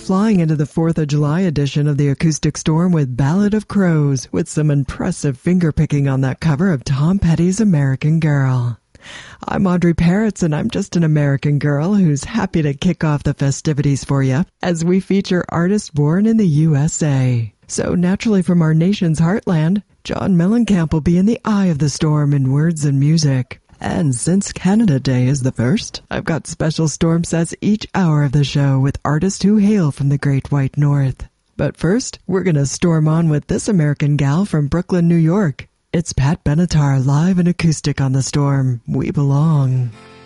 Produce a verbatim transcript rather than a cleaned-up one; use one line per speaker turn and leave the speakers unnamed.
flying into the fourth of July edition of the Acoustic Storm with Ballad of Crows, with some impressive finger-picking on that cover of Tom Petty's American Girl. I'm Audrey Peretz, and I'm just an American girl who's happy to kick off the festivities for you as we feature artists born in the U S A. So naturally from our nation's heartland, John Mellencamp will be in the eye of the storm in words and music. And since Canada Day is the first, I've got special storm sets each hour of the show with artists who hail from the Great White North. But first, we're gonna storm on with this American gal from Brooklyn, New York. It's Pat Benatar live and acoustic on the Storm. We belong.